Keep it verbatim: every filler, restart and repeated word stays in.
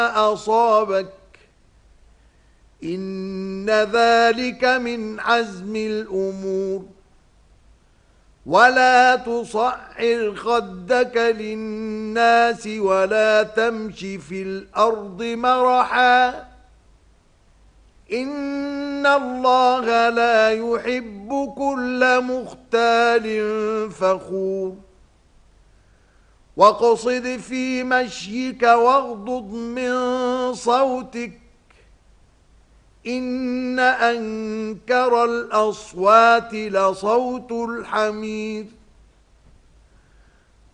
أصابك إن ذلك من عزم الأمور ولا تصعر خدك للناس ولا تمش في الأرض مرحا إن الله لا يحب كل مختال فخور واقصد في مشيك واغضض من صوتك إن أنكر الأصوات لصوت الحمير